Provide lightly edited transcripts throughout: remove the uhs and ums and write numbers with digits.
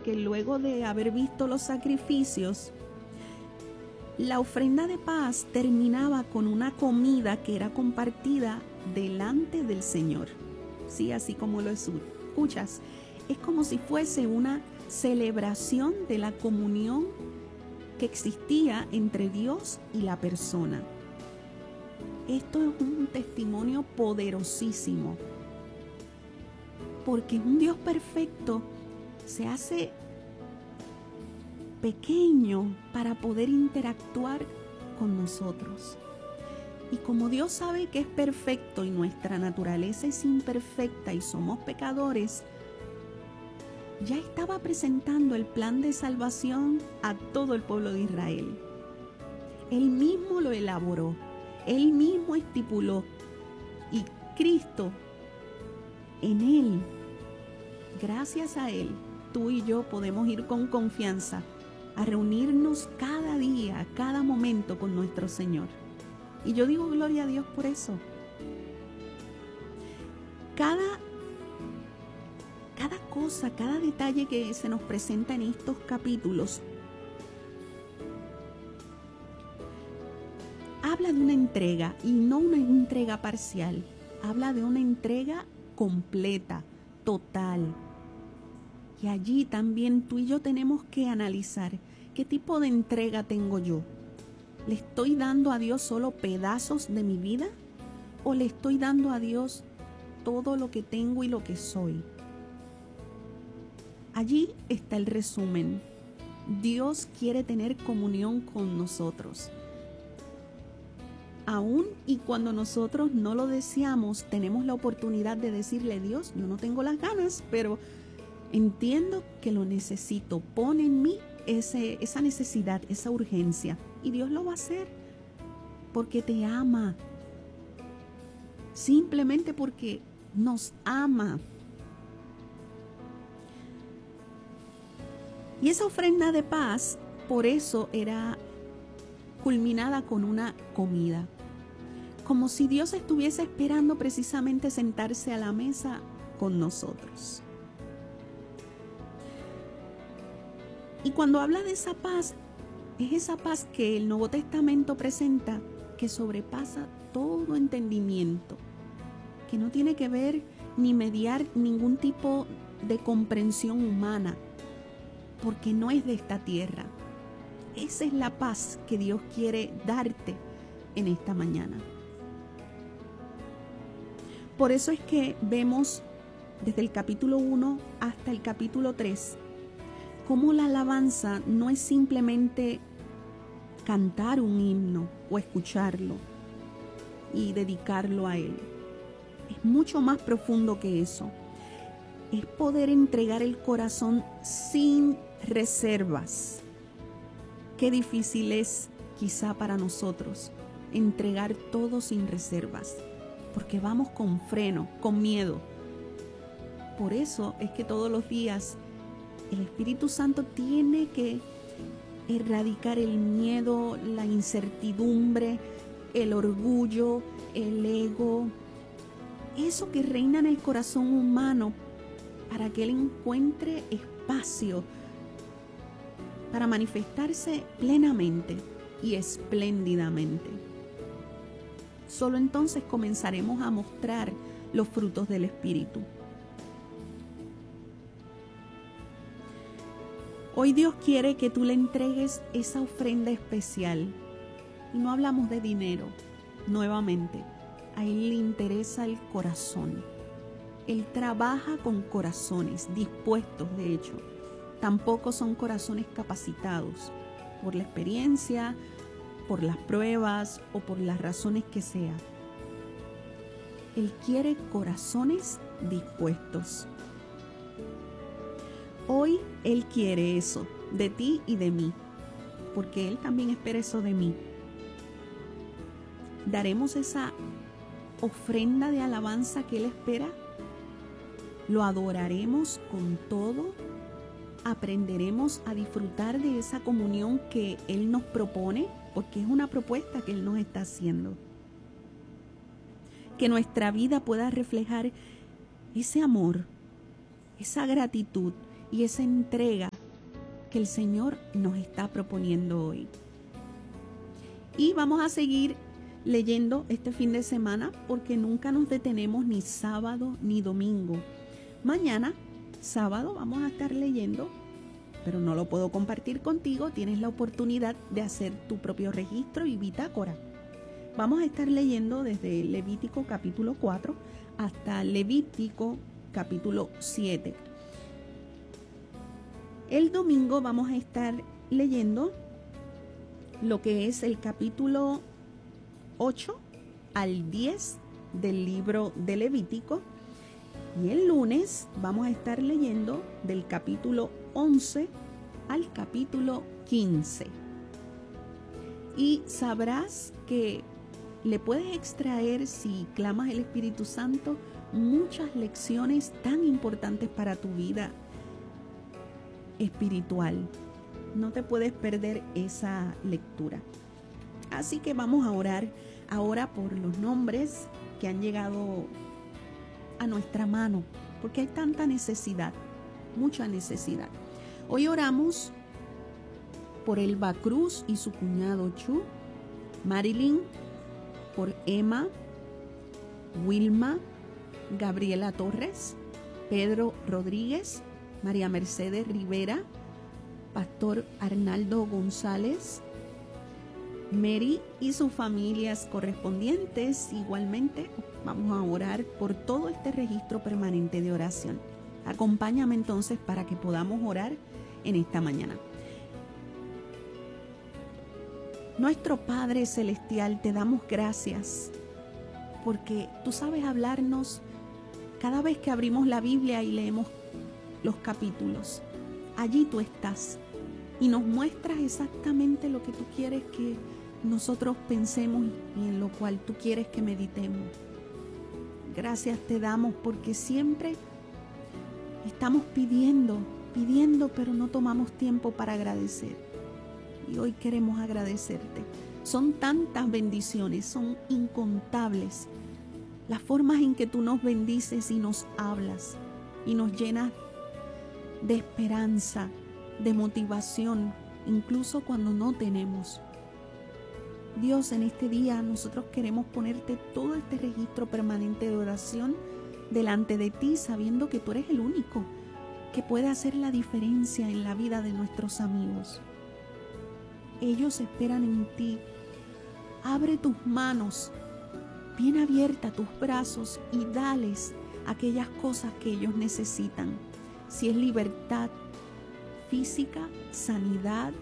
que luego de haber visto los sacrificios, la ofrenda de paz terminaba con una comida que era compartida delante del Señor. Sí, así como lo escuchas. Es como si fuese una celebración de la comunión que existía entre Dios y la persona. Esto es un testimonio poderosísimo, porque un Dios perfecto se hace pequeño para poder interactuar con nosotros. Y como Dios sabe que es perfecto y nuestra naturaleza es imperfecta y somos pecadores, ya estaba presentando el plan de salvación a todo el pueblo de Israel. Él mismo lo elaboró, Él mismo estipuló, y Cristo, en Él, gracias a Él, tú y yo podemos ir con confianza a reunirnos cada día, cada momento con nuestro Señor. Y yo digo gloria a Dios por eso. Cada cosa, cada detalle que se nos presenta en estos capítulos habla de una entrega, y no una entrega parcial. Habla de una entrega completa, total. Y allí también tú y yo tenemos que analizar qué tipo de entrega tengo yo. ¿Le estoy dando a Dios solo pedazos de mi vida? ¿O le estoy dando a Dios todo lo que tengo y lo que soy? Allí está el resumen. Dios quiere tener comunión con nosotros. Aún y cuando nosotros no lo deseamos, tenemos la oportunidad de decirle: Dios, yo no tengo las ganas, pero entiendo que lo necesito. Pon en mí esa necesidad, esa urgencia. Y Dios lo va a hacer porque te ama. Simplemente porque nos ama. Y esa ofrenda de paz, por eso era culminada con una comida. Como si Dios estuviese esperando precisamente sentarse a la mesa con nosotros. Y cuando habla de esa paz, es esa paz que el Nuevo Testamento presenta, que sobrepasa todo entendimiento, que no tiene que ver ni mediar ningún tipo de comprensión humana, porque no es de esta tierra. Esa es la paz que Dios quiere darte en esta mañana. Por eso es que vemos desde el capítulo 1 hasta el capítulo 3 cómo la alabanza no es simplemente cantar un himno o escucharlo y dedicarlo a Él. Es mucho más profundo que eso. Es poder entregar el corazón sin reservas. Qué difícil es quizá para nosotros entregar todo sin reservas, porque vamos con freno, con miedo. Por eso es que todos los días el Espíritu Santo tiene que erradicar el miedo, la incertidumbre, el orgullo, el ego, eso que reina en el corazón humano, para que Él encuentre espacio para manifestarse plenamente y espléndidamente. Solo entonces comenzaremos a mostrar los frutos del Espíritu. Hoy Dios quiere que tú le entregues esa ofrenda especial. Y no hablamos de dinero, nuevamente. A Él le interesa el corazón. Él trabaja con corazones dispuestos, de hecho. Tampoco son corazones capacitados por la experiencia, por las pruebas o por las razones que sea. Él quiere corazones dispuestos. Hoy Él quiere eso de ti y de mí, porque Él también espera eso de mí. ¿Daremos esa ofrenda de alabanza que Él espera? ¿Lo adoraremos con todo? ¿Aprenderemos a disfrutar de esa comunión que Él nos propone? Porque es una propuesta que Él nos está haciendo. Que nuestra vida pueda reflejar ese amor, esa gratitud y esa entrega que el Señor nos está proponiendo hoy. Y vamos a seguir leyendo este fin de semana porque nunca nos detenemos ni sábado ni domingo. Mañana, sábado, vamos a estar leyendo, pero no lo puedo compartir contigo. Tienes la oportunidad de hacer tu propio registro y bitácora. Vamos a estar leyendo desde Levítico capítulo 4 hasta Levítico capítulo 7. El domingo vamos a estar leyendo lo que es el capítulo 8 al 10 del libro de Levítico. Y el lunes vamos a estar leyendo del capítulo 11 al capítulo 15. Y sabrás que le puedes extraer, si clamas el Espíritu Santo, muchas lecciones tan importantes para tu vida espiritual. No te puedes perder esa lectura. Así que vamos a orar ahora por los nombres que han llegado a nuestra mano, porque hay tanta necesidad, mucha necesidad. Hoy oramos por Elba Cruz y su cuñado Chu, Marilyn, por Emma, Wilma, Gabriela Torres, Pedro Rodríguez, María Mercedes Rivera, Pastor Arnaldo González, Mary y sus familias correspondientes. Igualmente vamos a orar por todo este registro permanente de oración. Acompáñame entonces para que podamos orar en esta mañana. Nuestro Padre Celestial, te damos gracias porque tú sabes hablarnos cada vez que abrimos la Biblia y leemos los capítulos. Allí tú estás y nos muestras exactamente lo que tú quieres que nosotros pensemos y en lo cual tú quieres que meditemos. Gracias te damos porque siempre estamos pidiendo, pero no tomamos tiempo para agradecer. Y hoy queremos agradecerte. Son tantas bendiciones, son incontables las formas en que tú nos bendices y nos hablas y nos llenas de esperanza, de motivación, incluso cuando no tenemos. Dios, en este día nosotros queremos ponerte todo este registro permanente de oración delante de ti, sabiendo que tú eres el único que puede hacer la diferencia en la vida de nuestros amigos. Ellos esperan en ti. Abre tus manos, bien abierta tus brazos y dales aquellas cosas que ellos necesitan. Si es libertad física, sanidad,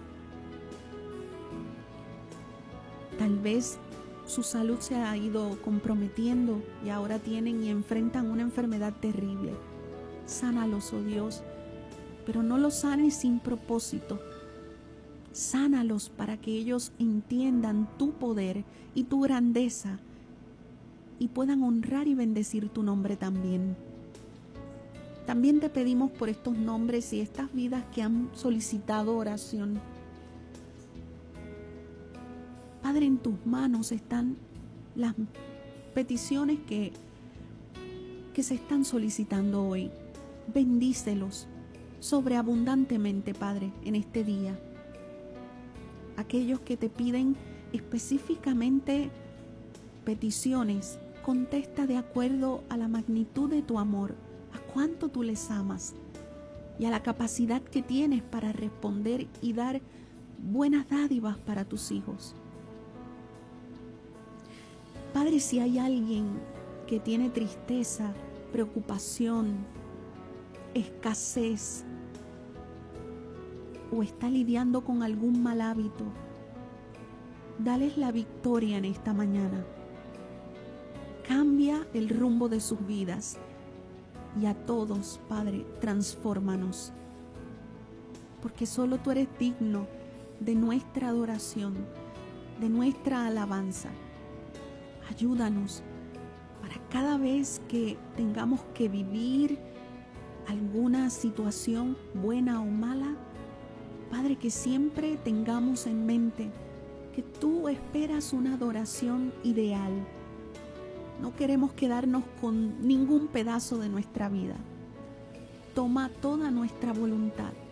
tal vez su salud se ha ido comprometiendo y ahora tienen y enfrentan una enfermedad terrible. Sánalos, oh Dios, pero no los sanes sin propósito. Sánalos para que ellos entiendan tu poder y tu grandeza y puedan honrar y bendecir tu nombre también. También te pedimos por estos nombres y estas vidas que han solicitado oración. Padre, en tus manos están las peticiones que se están solicitando hoy. Bendícelos sobreabundantemente, Padre, en este día. Aquellos que te piden específicamente peticiones, contesta de acuerdo a la magnitud de tu amor, a cuánto tú les amas y a la capacidad que tienes para responder y dar buenas dádivas para tus hijos. Padre, si hay alguien que tiene tristeza, preocupación, escasez o está lidiando con algún mal hábito, dales la victoria en esta mañana. Cambia el rumbo de sus vidas y a todos, Padre, transfórmanos, porque solo tú eres digno de nuestra adoración, de nuestra alabanza. Ayúdanos para cada vez que tengamos que vivir alguna situación buena o mala, Padre, que siempre tengamos en mente que tú esperas una adoración ideal. No queremos quedarnos con ningún pedazo de nuestra vida. Toma toda nuestra voluntad